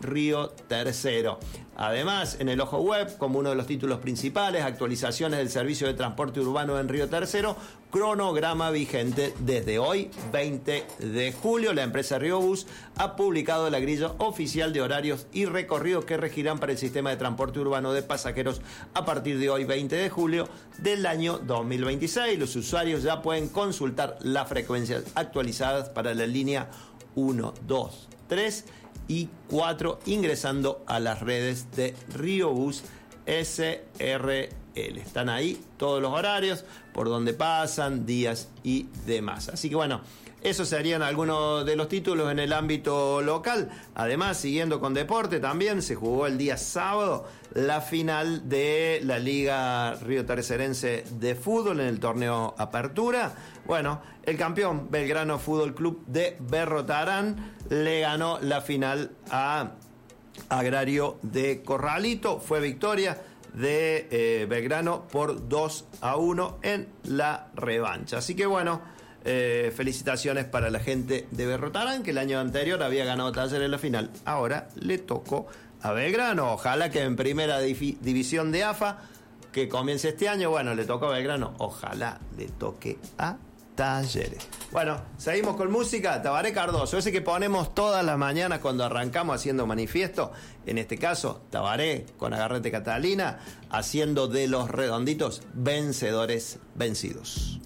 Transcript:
Río Tercero. Además, en el Ojo Web, como uno de los títulos principales, actualizaciones del servicio de transporte urbano en Río Tercero, cronograma vigente desde hoy, 20 de julio. La empresa Riobus ha publicado la grilla oficial de horarios y recorridos que regirán para el sistema de transporte urbano de pasajeros a partir de hoy, 20 de julio del año 2026. Los usuarios ya pueden consultar las frecuencias actualizadas para la línea 1, 2, 3 y 4 ingresando a las redes de Riobus SRL. Están ahí todos los horarios, por donde pasan, días y demás. Así que bueno, esos serían algunos de los títulos en el ámbito local. Además, siguiendo con deporte, también se jugó el día sábado la final de la Liga Río Tercerense de Fútbol en el torneo Apertura. Bueno, el campeón Belgrano Fútbol Club de Berrotarán le ganó la final a Agrario de Corralito. Fue victoria de Belgrano por 2-1 en la revancha. Así que bueno, felicitaciones para la gente de Berrotarán, que el año anterior había ganado Talleres en la final. Ahora le tocó a Belgrano. Ojalá que en primera división de AFA, que comience este año, bueno, le tocó a Belgrano. Ojalá le toque a Talleres. Bueno, seguimos con música. Tabaré Cardoso, ese que ponemos todas las mañanas cuando arrancamos haciendo manifiesto. En este caso, Tabaré con Agarrete Catalina, haciendo de los redonditos vencedores vencidos.